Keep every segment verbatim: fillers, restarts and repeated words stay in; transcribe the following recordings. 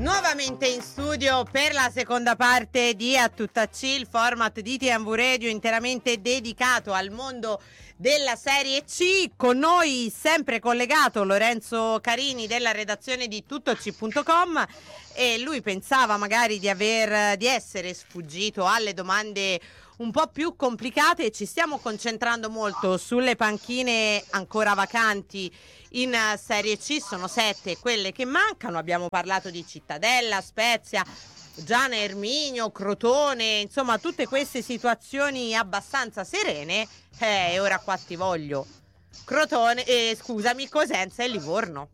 Nuovamente in studio per la seconda parte di A Tutta C, il format di T M V Radio interamente dedicato al mondo della Serie C. Con noi sempre collegato Lorenzo Carini della redazione di tuttoc punto com, e lui pensava magari di aver di essere sfuggito alle domande un po' più complicate. Ci stiamo concentrando molto sulle panchine ancora vacanti in Serie C, sono sette quelle che mancano. Abbiamo parlato di Cittadella, Spezia, Giana Erminio, Crotone, insomma tutte queste situazioni abbastanza serene. Eh, e ora qua ti voglio Crotone, eh, scusami, Cosenza e Livorno.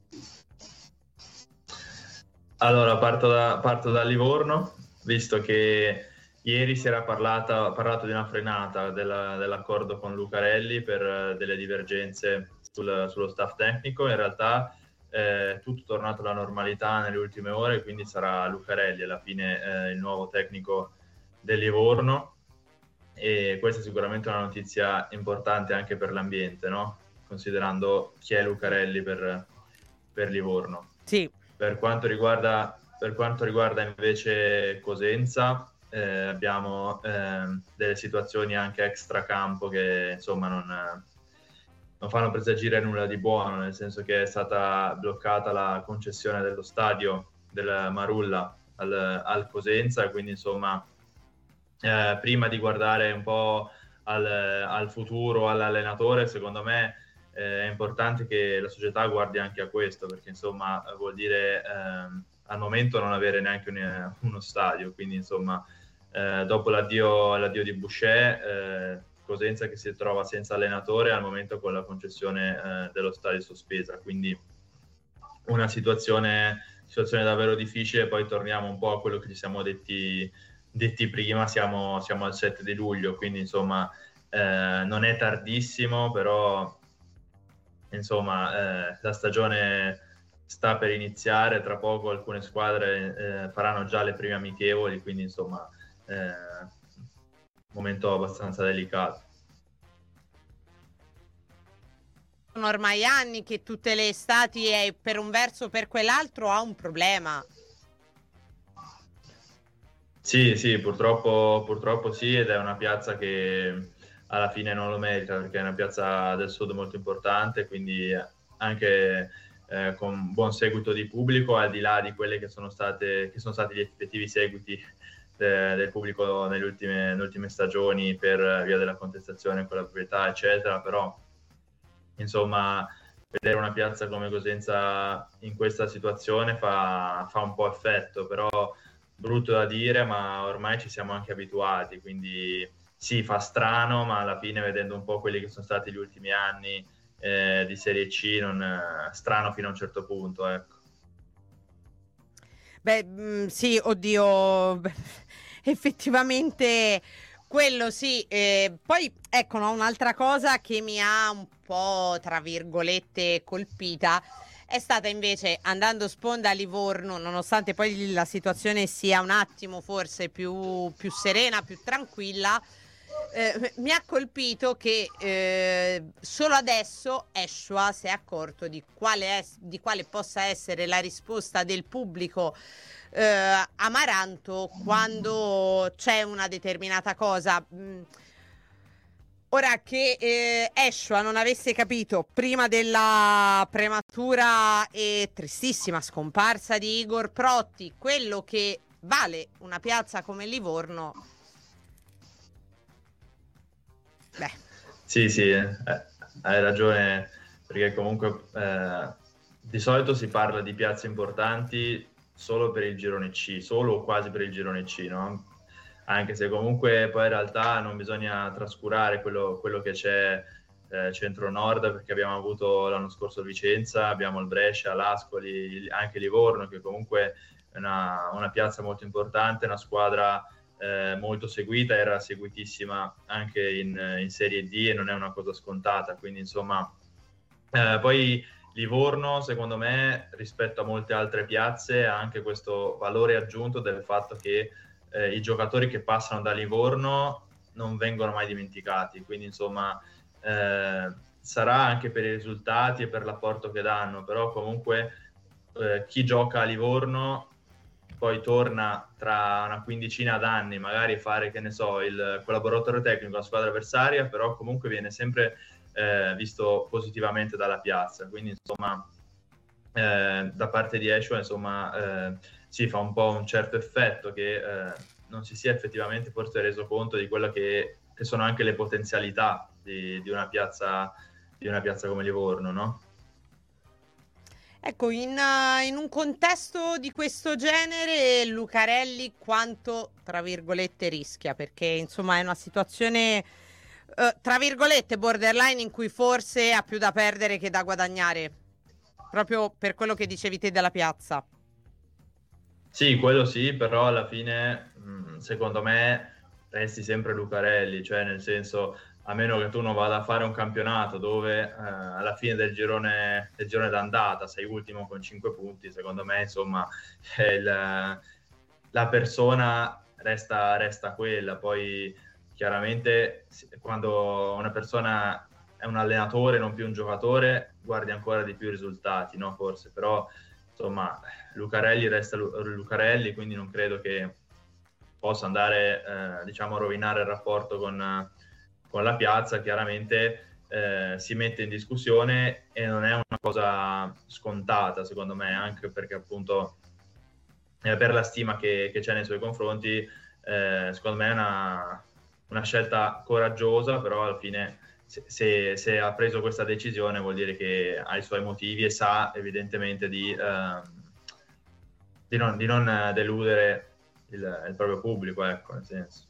Allora parto da, parto da Livorno, visto che ieri si era parlata, parlato di una frenata della, dell'accordo con Lucarelli per uh, delle divergenze sul, sullo staff tecnico. In realtà eh, tutto è tornato alla normalità nelle ultime ore, quindi sarà Lucarelli alla fine eh, il nuovo tecnico del Livorno, e questa è sicuramente una notizia importante anche per l'ambiente, no? Considerando chi è Lucarelli per, per Livorno. Sì. Per quanto riguarda, per quanto riguarda invece Cosenza, eh, abbiamo eh, delle situazioni anche extracampo che insomma non, non fanno presagire nulla di buono, nel senso che è stata bloccata la concessione dello stadio del Marulla al, al Cosenza, e quindi insomma eh, prima di guardare un po' al, al futuro, all'allenatore, secondo me eh, è importante che la società guardi anche a questo, perché insomma vuol dire ehm, al momento non avere neanche un, uno stadio, quindi insomma eh, dopo l'addio, l'addio di Boucher, eh, Cosenza che si trova senza allenatore al momento con la concessione eh, dello stadio sospesa, quindi una situazione, situazione davvero difficile. Poi torniamo un po' a quello che ci siamo detti, detti prima, siamo, siamo al sette di luglio, quindi insomma eh, non è tardissimo, però insomma eh, la stagione sta per iniziare, tra poco alcune squadre eh, faranno già le prime amichevoli, quindi insomma eh, momento abbastanza delicato. Sono ormai anni che tutte le estati è per un verso o per quell'altro ha un problema. Sì, sì, purtroppo, purtroppo sì, ed è una piazza che alla fine non lo merita, perché è una piazza del sud molto importante, quindi anche eh, con buon seguito di pubblico, al di là di quelle che sono state che sono stati gli effettivi seguiti de, del pubblico nelle ultime, nelle ultime stagioni per via della contestazione con la proprietà, eccetera. Però insomma vedere una piazza come Cosenza in questa situazione fa, fa un po' effetto, però brutto da dire, ma ormai ci siamo anche abituati, quindi sì, fa strano, ma alla fine, vedendo un po' quelli che sono stati gli ultimi anni eh, di Serie C, non eh, strano fino a un certo punto, ecco. Beh, mh, sì, oddio, beh, effettivamente quello sì. Eh, poi ecco, no, un'altra cosa che mi ha un po', tra virgolette, colpita è stata invece, andando sponda a Livorno, nonostante poi la situazione sia un attimo forse più, più serena, più tranquilla, eh, mi ha colpito che eh, solo adesso Eschoa si è accorto di quale, è, di quale possa essere la risposta del pubblico eh, amaranto quando c'è una determinata cosa. Mm. Ora che eh, Eschoa non avesse capito prima della prematura e tristissima scomparsa di Igor Protti quello che vale una piazza come Livorno, beh. Sì, sì, eh, hai ragione, perché comunque eh, di solito si parla di piazze importanti solo per il girone C, solo o quasi per il girone C, no? Anche se comunque poi in realtà non bisogna trascurare quello, quello che c'è eh, centro-nord, perché abbiamo avuto l'anno scorso Vicenza, abbiamo il Brescia, l'Ascoli, anche Livorno, che comunque è una, una piazza molto importante, una squadra eh, molto seguita, era seguitissima anche in, in Serie D e non è una cosa scontata, quindi insomma eh, poi Livorno secondo me rispetto a molte altre piazze ha anche questo valore aggiunto del fatto che Eh, i giocatori che passano da Livorno non vengono mai dimenticati, quindi insomma eh, sarà anche per i risultati e per l'apporto che danno, però comunque eh, chi gioca a Livorno poi torna tra una quindicina d'anni magari a fare, che ne so, il collaboratore tecnico alla squadra avversaria, però comunque viene sempre eh, visto positivamente dalla piazza. Quindi insomma eh, da parte di Eshua insomma eh, si fa un po' un certo effetto che eh, non si sia effettivamente forse reso conto di quello che, che sono anche le potenzialità di, di una piazza di una piazza come Livorno, no? Ecco, in, uh, in un contesto di questo genere, Lucarelli quanto, tra virgolette, rischia? Perché, insomma, è una situazione, uh, tra virgolette, borderline in cui forse ha più da perdere che da guadagnare, proprio per quello che dicevi te della piazza. Sì, quello sì, però alla fine, mh, secondo me, resti sempre Lucarelli, cioè nel senso, a meno che tu non vada a fare un campionato dove eh, alla fine del girone, del girone d'andata sei ultimo con cinque punti, secondo me insomma il, la persona resta, resta quella. Poi chiaramente quando una persona è un allenatore non più un giocatore guardi ancora di più i risultati, no? Forse, però insomma Lucarelli resta Lucarelli, quindi non credo che possa andare eh, diciamo a rovinare il rapporto con con la piazza. Chiaramente eh, si mette in discussione e non è una cosa scontata, secondo me, anche perché appunto eh, per la stima che, che c'è nei suoi confronti, eh, secondo me è una, una scelta coraggiosa, però alla fine se, se, se ha preso questa decisione vuol dire che ha i suoi motivi e sa evidentemente di, eh, di, non, di non deludere il, il proprio pubblico, ecco, nel senso.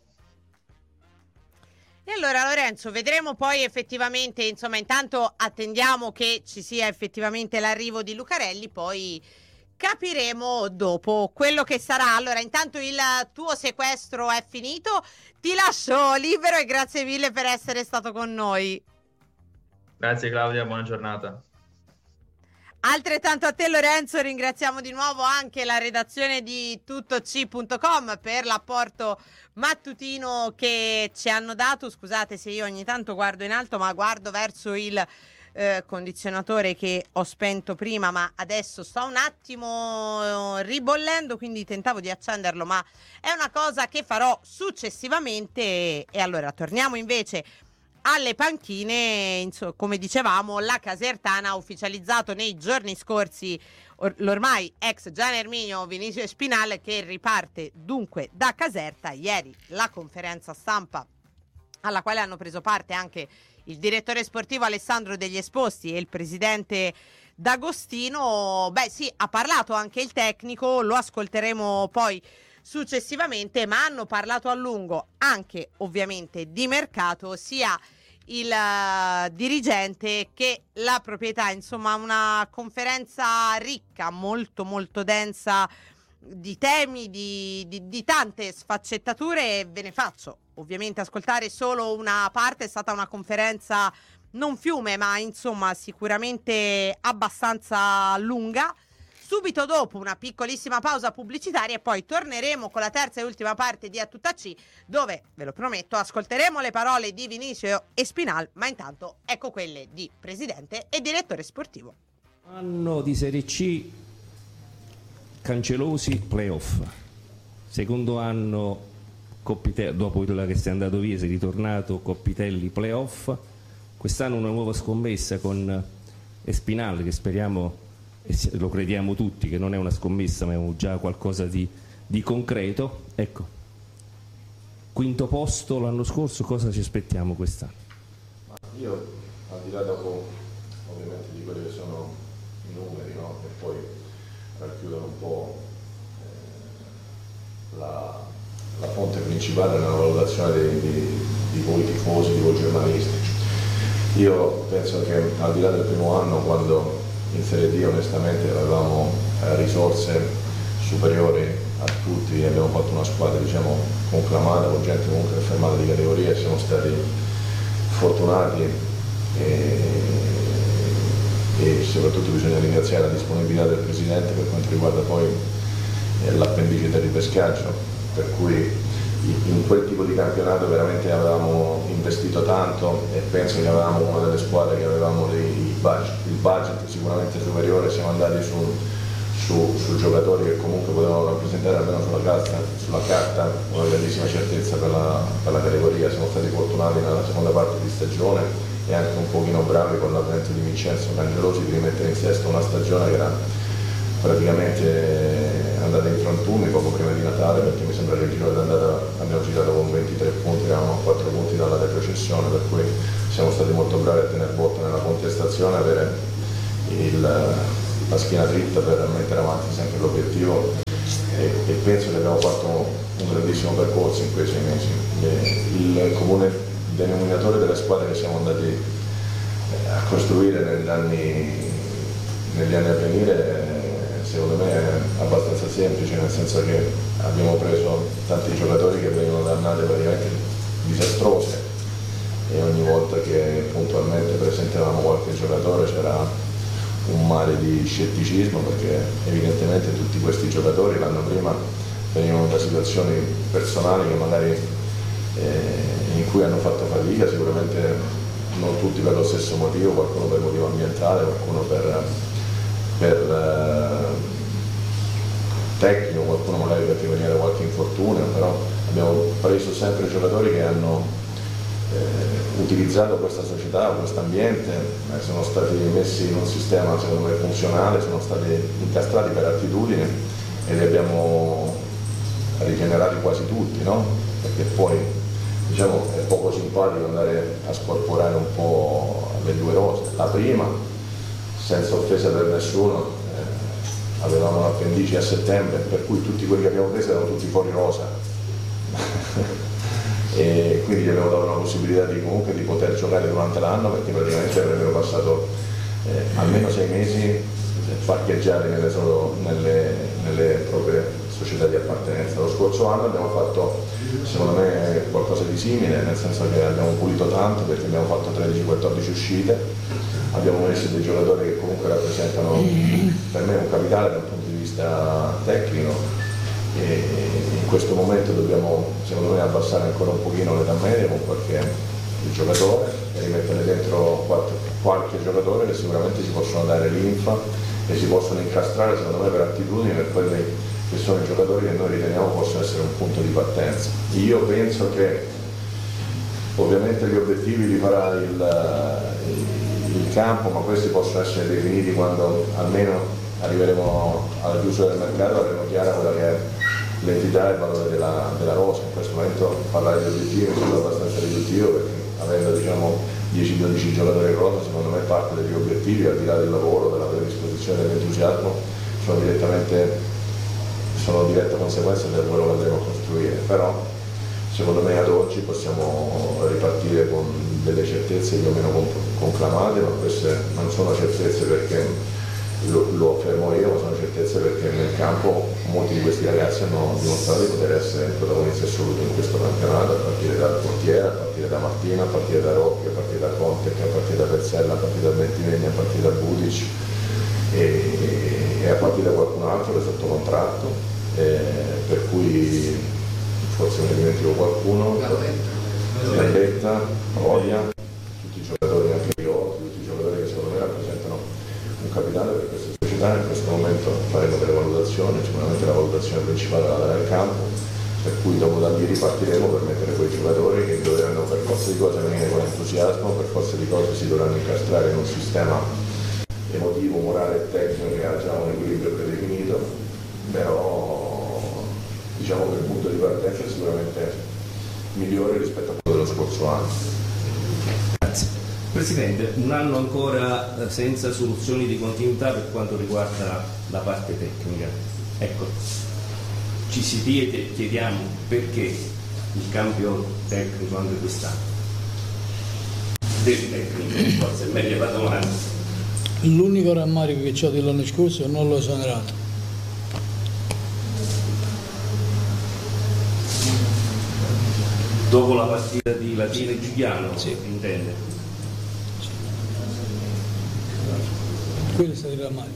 E allora Lorenzo, vedremo poi effettivamente, insomma, intanto attendiamo che ci sia effettivamente l'arrivo di Lucarelli, poi capiremo dopo quello che sarà. Allora, intanto il tuo sequestro è finito, ti lascio libero e grazie mille per essere stato con noi. Grazie Claudia, buona giornata. Altrettanto a te Lorenzo, ringraziamo di nuovo anche la redazione di tuttoc punto com per l'apporto mattutino che ci hanno dato. Scusate se io ogni tanto guardo in alto, ma guardo verso il eh, condizionatore che ho spento prima, ma adesso sto un attimo ribollendo, quindi tentavo di accenderlo, ma è una cosa che farò successivamente. E allora torniamo invece alle panchine. Insomma, come dicevamo, la Casertana ha ufficializzato nei giorni scorsi or- l'ormai ex Gian Erminio Vinicio Espinal, che riparte dunque da Caserta. Ieri la conferenza stampa alla quale hanno preso parte anche il direttore sportivo Alessandro Degli Esposti e il presidente D'Agostino. Beh sì, ha parlato anche il tecnico, lo ascolteremo poi successivamente, ma hanno parlato a lungo anche ovviamente di mercato, sia il uh, dirigente che la proprietà. Insomma, una conferenza ricca, molto molto densa di temi, di, di, di tante sfaccettature. Ve ne faccio ovviamente ascoltare solo una parte. È stata una conferenza non fiume, ma insomma sicuramente abbastanza lunga. Subito dopo una piccolissima pausa pubblicitaria e poi torneremo con la terza e ultima parte di A Tutta C, dove, ve lo prometto, ascolteremo le parole di Vinicio Espinal, ma intanto ecco quelle di presidente e direttore sportivo. Anno di Serie C cancellosi, playoff. Secondo anno Coppitelli, dopo quella che sei andato via, sei ritornato, Coppitelli, playoff. Quest'anno una nuova scommessa con Espinal, che speriamo, e lo crediamo tutti, che non è una scommessa ma è già qualcosa di, di concreto. Ecco, quinto posto l'anno scorso, cosa ci aspettiamo quest'anno? Ma io, al di là dopo ovviamente di quelli che sono i numeri, no? E poi racchiudono un po' eh, la, la fonte principale nella valutazione di, di, di voi tifosi, di voi giornalisti. Io penso che al di là del primo anno, quando in Serie D onestamente avevamo eh, risorse superiori a tutti, abbiamo fatto una squadra diciamo conclamata, con gente comunque fermata di categoria, siamo stati fortunati e, e soprattutto bisogna ringraziare la disponibilità del Presidente per quanto riguarda poi eh, l'appendice del ripescaggio, per cui in quel tipo di campionato veramente avevamo investito tanto e penso che avevamo una delle squadre che avevamo dei budget, il budget sicuramente superiore. Siamo andati su, su, su giocatori che comunque potevano rappresentare almeno sulla carta, sulla carta una grandissima certezza per la, per la categoria. Siamo stati fortunati nella seconda parte di stagione e anche un pochino bravi con l'avvento di Vincenzo Cangelosi di rimettere in sesto una stagione che era praticamente andata in frantumi poco prima di Natale, perché mi sembra che il giro d'andata abbiamo girato con ventitré punti, eravamo a quattro punti dalla retrocessione, per cui siamo stati molto bravi a tenere botta nella contestazione, avere il, la schiena dritta per mettere avanti sempre l'obiettivo e, e penso che abbiamo fatto un grandissimo percorso in quei sei mesi. Il comune denominatore delle squadre che siamo andati a costruire negli anni, negli anni a venire secondo me è abbastanza semplice, nel senso che abbiamo preso tanti giocatori che venivano da annate praticamente disastrose e ogni volta che puntualmente presentavamo qualche giocatore c'era un mare di scetticismo, perché evidentemente tutti questi giocatori l'anno prima venivano da situazioni personali che magari eh, in cui hanno fatto fatica, sicuramente non tutti per lo stesso motivo, qualcuno per motivo ambientale, qualcuno per per eh, tecnico, qualcuno magari perché veniva da qualche infortunio, però abbiamo preso sempre giocatori che hanno eh, utilizzato questa società, questo ambiente, eh, sono stati messi in un sistema secondo me funzionale, sono stati incastrati per attitudine e li abbiamo rigenerati quasi tutti, no? Perché poi diciamo è poco simpatico andare a scorporare un po' le due rose. La prima, senza offesa per nessuno, eh, avevamo un'appendice a settembre, per cui tutti quelli che abbiamo preso erano tutti fuori rosa e quindi gli abbiamo dato la possibilità di, comunque, di poter giocare durante l'anno, perché praticamente avrebbero passato eh, almeno sei mesi parcheggiati nelle, solo, nelle, nelle proprie società di appartenenza. Lo scorso anno abbiamo fatto secondo me qualcosa di simile, nel senso che abbiamo pulito tanto, perché abbiamo fatto tredici quattordici uscite, abbiamo messo dei giocatori che comunque rappresentano per me un capitale dal punto di vista tecnico e in questo momento dobbiamo secondo me abbassare ancora un pochino l'età media con qualche giocatore e rimettere dentro qualche, qualche giocatore che sicuramente ci possono dare linfa e si possono incastrare secondo me per attitudini, per quelli che sono i giocatori che noi riteniamo possono essere un punto di partenza. Io penso che ovviamente gli obiettivi li farà il, il, il campo, ma questi possono essere definiti quando almeno arriveremo alla chiusura del mercato, avremo chiara quella che è l'entità e il valore della, della rosa. In questo momento parlare di obiettivi mi sembra abbastanza riduttivo, perché avendo diciamo dieci dodici giocatori in rosa, secondo me parte degli obiettivi, al di là del lavoro, della predisposizione, dell'entusiasmo, sono direttamente sono diretta conseguenza di quello che andremo a costruire. Però secondo me ad oggi possiamo ripartire con delle certezze più o meno conclamate, ma queste non sono certezze perché lo, lo affermo io, ma sono certezze perché nel campo molti di questi ragazzi hanno dimostrato di poter essere protagonisti assoluti in questo campionato, a partire dal portiere, a partire da Martina, a partire da Rocchi, a partire da Conte, a partire da Pezzella, a partire da Bentivegni, a partire da Budic e, e a partire da qualcun altro che è sotto contratto, eh, per cui forse me ne dimentico qualcuno, Gambetta, Odia, tutti i giocatori, anche io, tutti i giocatori che secondo me rappresentano un capitale per questa società. In questo momento faremo delle valutazioni, sicuramente la valutazione principale la darà il campo, per cui dopo da lì ripartiremo per mettere quei giocatori che dovranno per forza di cose venire con entusiasmo, per forza di cose si dovranno incastrare in un sistema emotivo, morale e tecnico che ha già un equilibrio predefinito, però diciamo che il punto di partenza è sicuramente migliore rispetto a quello dello scorso anno. Grazie. Presidente, un anno ancora senza soluzioni di continuità per quanto riguarda la parte tecnica. Ecco, ci si chiede, chiediamo perché il cambio tecnico anche quest'anno. Del tecnico, forse è meglio la domanda. L'unico rammarico che ho dell'anno scorso non l'ho esonerato. Dopo la partita di Latina e Giuliano, sì. Intende? Sì. Quello è stato il rammarico.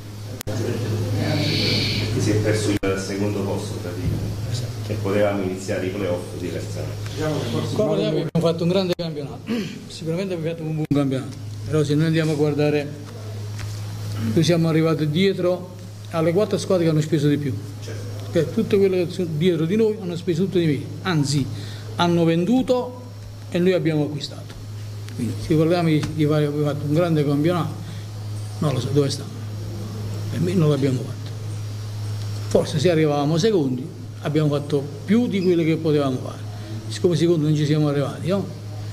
Che si è perso il secondo posto, praticamente. Esatto. E potevamo iniziare i playoff diversamente. Qua abbiamo fatto un grande campionato, sicuramente abbiamo fatto un buon campionato, però se noi andiamo a guardare, noi siamo arrivati dietro alle quattro squadre che hanno speso di più. Certo. Tutte quelle che sono dietro di noi hanno speso tutto di meno, anzi hanno venduto e noi abbiamo acquistato. Quindi se parliamo di, di fare fatto un grande campionato, non lo so dove sta. Per me non l'abbiamo fatto. Forse se arrivavamo secondi abbiamo fatto più di quello che potevamo fare. Siccome secondi non ci siamo arrivati, no?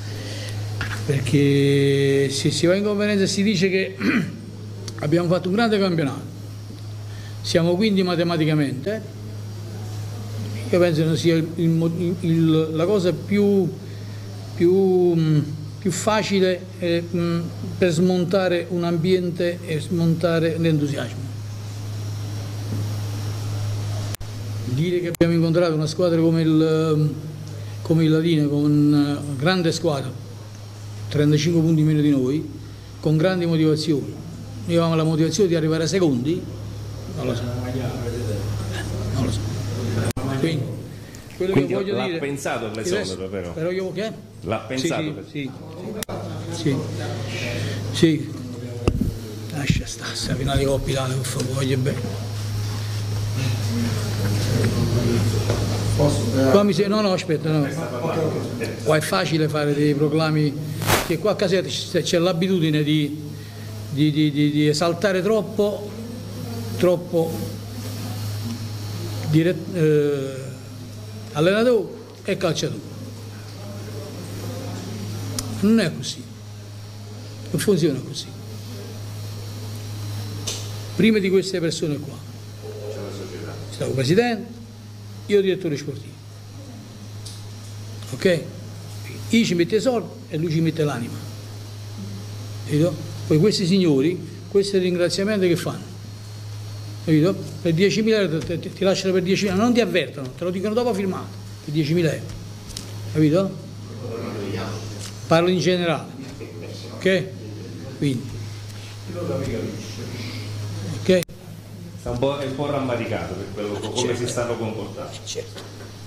Perché se si va in conferenza e si dice che abbiamo fatto un grande campionato, siamo quindi matematicamente, io penso che sia il, il, il, la cosa più, più, più facile eh, mh, per smontare un ambiente e smontare l'entusiasmo. Dire che abbiamo incontrato una squadra come il, come il Latina, con una grande squadra, trentacinque punti meno di noi, con grandi motivazioni. Noi avevamo la motivazione di arrivare a secondi, non lo so. Non lo so. Quindi, quello Quindi che voglio l'ha dire, pensato l'esonero, però. però io, che? L'ha pensato? Sì, sì, sì, sì, sì. Lascia stare, sta finale di Coppa Italia, per favore, voglio bene. Qua mi se... No, no, aspetta, no. Qua è facile fare dei proclami, che qua a Caserta c'è l'abitudine di, di, di, di, di esaltare troppo, troppo dire, eh, allenatore e calciatore. Non è così, non funziona così. Prima di queste persone qua c'è stato il presidente, io direttore sportivo, ok? Io ci mette i soldi e lui ci mette l'anima, capito? Poi questi signori, questi ringraziamenti che fanno, capito? Per diecimila euro ti, ti, ti lasciano per diecimila, non ti avvertono, te lo dicono dopo firmato, per diecimila euro, capito? Parlo in generale, ok? Quindi, ok? È un po', è un po' rammaricato per quello, come certo. Si stanno comportando. Certo.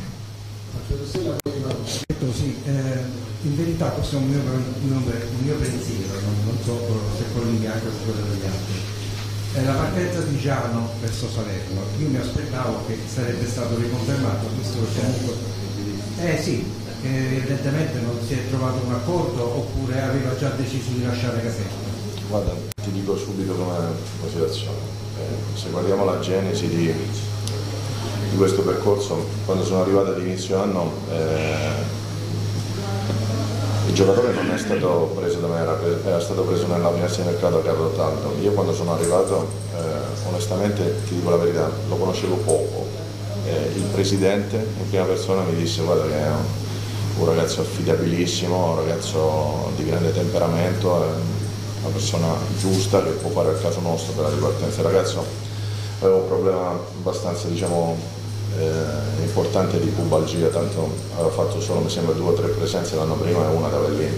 Sì, eh, in verità questo è un mio, un mio pensiero, non, non so se quello in bianco o se quello degli altri. Eh, la partenza di Giano verso Salerno, io mi aspettavo che sarebbe stato riconfermato, visto che comunque... Eh sì, che evidentemente non si è trovato un accordo oppure aveva già deciso di lasciare Caserta. Guarda, ti dico subito come situazione. Eh, se guardiamo la genesi di, di questo percorso, quando sono arrivato ad inizio anno eh, il giocatore non è stato preso da me, era, era stato preso nella finestra di mercato che avevo tanto. Io quando sono arrivato eh, onestamente ti dico la verità, lo conoscevo poco. Eh, il presidente in prima persona mi disse guarda che è un, un ragazzo affidabilissimo, un ragazzo di grande temperamento, eh, una persona giusta che può fare il caso nostro per la ripartenza. Il ragazzo aveva un problema abbastanza diciamo, eh, importante di pubalgia, tanto aveva fatto solo mi sembra due o tre presenze l'anno prima e una da Avellino.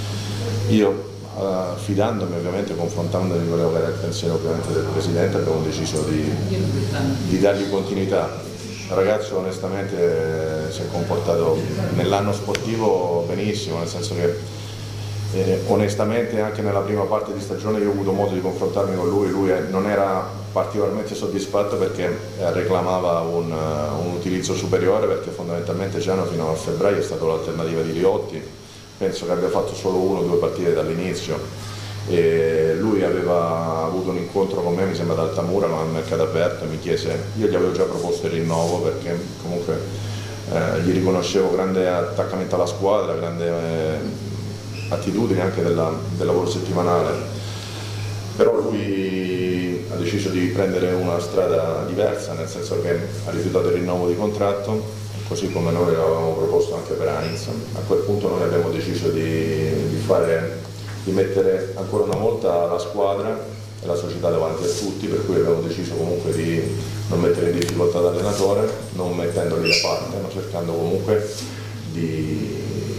Io eh, fidandomi ovviamente, confrontandomi con quello che era il pensiero ovviamente del presidente, abbiamo deciso di, di dargli continuità. Il ragazzo onestamente eh, si è comportato nell'anno sportivo benissimo, nel senso che Eh, onestamente anche nella prima parte di stagione io ho avuto modo di confrontarmi con lui, lui eh, non era particolarmente soddisfatto perché eh, reclamava un, uh, un utilizzo superiore, perché fondamentalmente Giano fino a febbraio è stata l'alternativa di Riotti, penso che abbia fatto solo uno o due partite dall'inizio. E lui aveva avuto un incontro con me, mi sembra ad Altamura, ma al mercato aperto, e mi chiese, io gli avevo già proposto il rinnovo perché comunque eh, gli riconoscevo grande attaccamento alla squadra, grande... Eh, attitudine anche della, del lavoro settimanale, però lui ha deciso di prendere una strada diversa, nel senso che ha rifiutato il rinnovo di contratto, così come noi l'avevamo proposto anche per Heinz. A quel punto noi abbiamo deciso di, di, fare, di mettere ancora una volta la squadra e la società davanti a tutti, per cui abbiamo deciso comunque di non mettere in difficoltà l'allenatore, non mettendoli da parte, ma cercando comunque di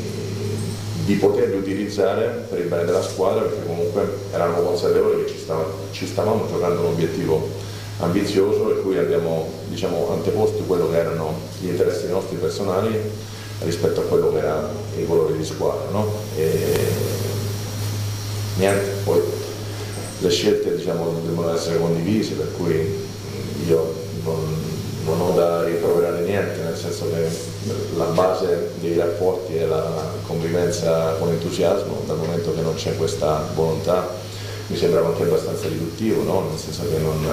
di poterli utilizzare per il bene della squadra, perché comunque eravamo consapevoli che ci, stava, ci stavamo giocando un obiettivo ambizioso, per cui abbiamo diciamo, anteposto quello che erano gli interessi nostri personali rispetto a quello che erano i colori di squadra, no? E niente, poi le scelte diciamo, devono essere condivise, per cui io non, non ho da rimproverare niente, nel senso che la base dei rapporti è la convivenza con entusiasmo. Dal momento che non c'è questa volontà mi sembrava anche abbastanza riduttivo, no? Nel senso che non...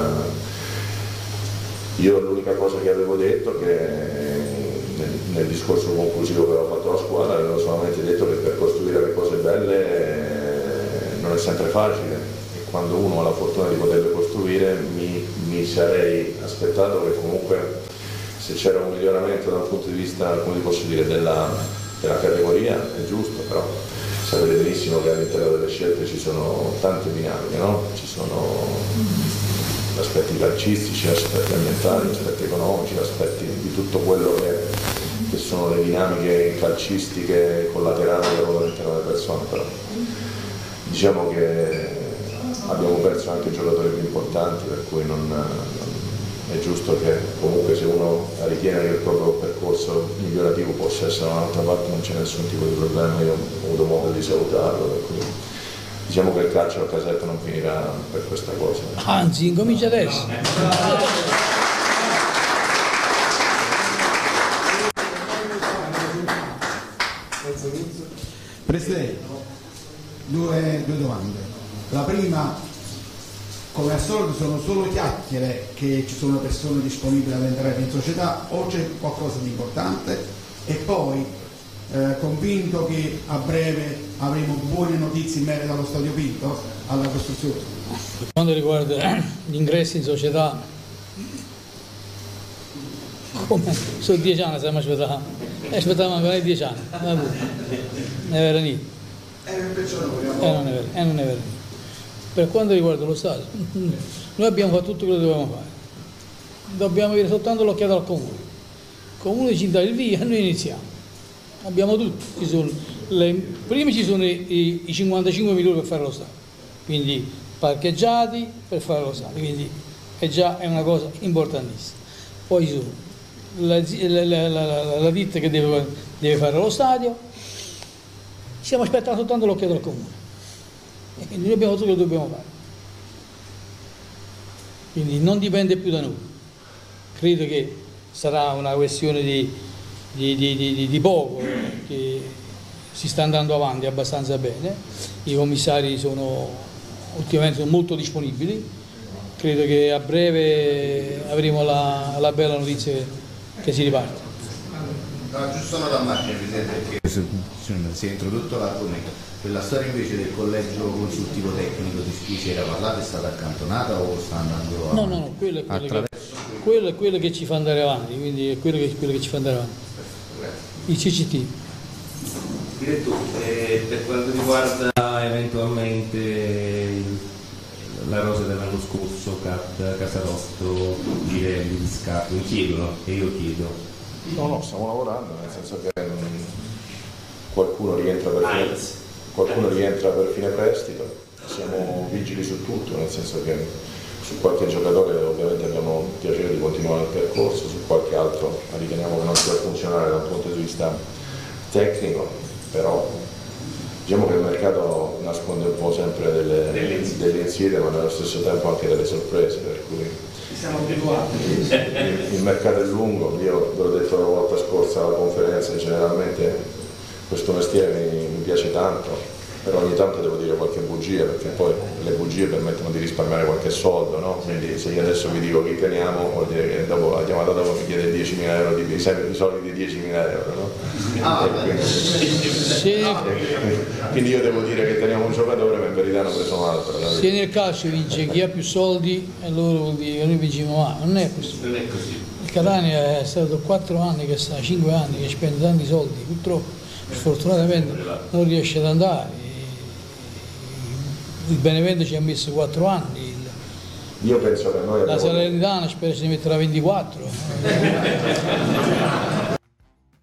Io l'unica cosa che avevo detto, che nel, nel discorso conclusivo che avevo fatto alla squadra, avevo solamente detto che per costruire le cose belle non è sempre facile, e quando uno ha la fortuna di poterle costruire mi, mi sarei aspettato che comunque, se c'era un miglioramento dal punto di vista, come ti posso dire, della, della categoria, è giusto, però sapete benissimo che all'interno delle scelte ci sono tante dinamiche, no? Ci sono aspetti calcistici, aspetti ambientali, aspetti economici, aspetti di tutto quello che, che sono le dinamiche calcistiche collaterali che ruotano all'interno delle persone, però diciamo che abbiamo perso anche giocatori più importanti, per cui non, non è giusto che comunque, se uno ritiene che il proprio percorso migliorativo possa essere da un'altra parte, non c'è nessun tipo di problema. Io ho avuto modo di salutarlo, per cui diciamo che il calcio a Caserta non finirà per questa cosa. Anzi, incomincia adesso. Presidente, due, due domande. La prima, come al solito sono solo chiacchiere che ci sono persone disponibili ad entrare in società, o c'è qualcosa di importante? E poi, Eh, convinto che a breve avremo buone notizie in merito allo Stadio Pinto, alla costruzione. Per quanto riguarda gli ingressi in società, come sono dieci anni stiamo aspettando, e aspettavamo per dieci anni, non è vero niente. E non è vero, e non è vero. Per quanto riguarda lo stadio, noi abbiamo fatto tutto quello che dovevamo fare, dobbiamo avere soltanto l'occhiata al comune, il comune ci dà il via e noi iniziamo. Abbiamo tutto, ci sono le, prima ci sono i, i cinquantacinque milioni per fare lo stadio, quindi parcheggiati per fare lo stadio, quindi è già è una cosa importantissima. Poi ci sono la, la, la, la, la ditta che deve, deve fare lo stadio, stiamo aspettando soltanto l'occhiato del comune, e quindi noi abbiamo tutto quello che dobbiamo fare, quindi non dipende più da noi. Credo che sarà una questione di Di, di, di, di poco, che si sta andando avanti abbastanza bene, i commissari sono ultimamente sono molto disponibili, credo che a breve avremo la, la bella notizia che, che si riparte. No, giusto una domanda, Presidente, perché si è introdotto l'argomento. Quella storia invece del collegio consultivo tecnico di cui si era parlato è stata accantonata o sta andando a... No, no, no, quello è quello, attraverso... che, quello, è quello che ci fa andare avanti, quindi è quello che, quello che ci fa andare avanti. Il C C T. Direttore, per quanto riguarda eventualmente la rosa dell'anno scorso, Cat, Casarostro, Girelli, Biscatto, mi chiedono e io chiedo. No, no, stiamo lavorando, nel senso che mh, qualcuno rientra per fine, qualcuno rientra per fine prestito, siamo vigili su tutto, nel senso che su qualche giocatore ovviamente abbiamo piacere di continuare il percorso, su qualche altro riteniamo che non sia funzionare dal punto di vista tecnico, però diciamo che il mercato nasconde un po' sempre delle, delle insidie, ma nello stesso tempo anche delle sorprese, per cui siamo abituati. Il, il mercato è lungo, io ve l'ho detto la volta scorsa alla conferenza, generalmente questo mestiere mi, mi piace tanto, però ogni tanto devo dire qualche bugia, perché poi le bugie permettono di risparmiare qualche soldo, no? Quindi se io adesso vi dico chi teniamo, vuol dire che dopo la chiamata dopo mi chiede diecimila euro di, di, di soldi di diecimila euro, no? Ah, quindi, se, quindi io devo dire che teniamo un giocatore, ma in verità hanno preso un altro. No? Se nel calcio vince chi ha più soldi, allora vuol dire che noi vinciamo, ma non è così. Non è così. Il Catania è stato quattro anni che sta, cinque anni che spende tanti soldi, purtroppo sfortunatamente non riesce ad andare. Il Benevento ci ha messo quattro anni, io penso che noi la Salernitana spero si ne metterà ventiquattro.